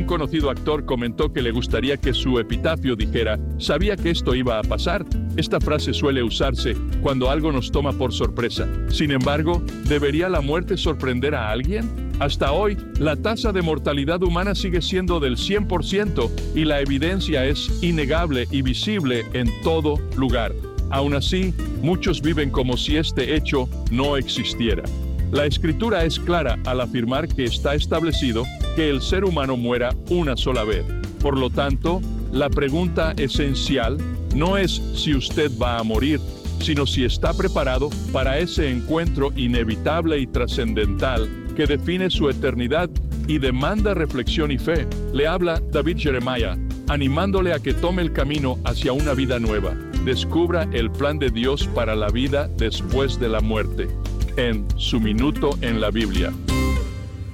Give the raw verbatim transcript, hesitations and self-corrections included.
conocido actor comentó que le gustaría que su epitafio dijera: sabía que esto iba a pasar. Esta frase suele usarse cuando algo nos toma por sorpresa. Sin embargo, ¿debería la muerte sorprender a alguien? Hasta hoy, la tasa de mortalidad humana sigue siendo del cien por ciento y la evidencia es innegable y visible en todo lugar. Aún así, muchos viven como si este hecho no existiera. La Escritura es clara al afirmar que está establecido que el ser humano muera una sola vez. Por lo tanto, la pregunta esencial no es si usted va a morir, sino si está preparado para ese encuentro inevitable y trascendental que define su eternidad y demanda reflexión y fe. Le habla David Jeremiah, animándole a que tome el camino hacia una vida nueva. Descubra el plan de Dios para la vida después de la muerte, en Su Minuto en la Biblia.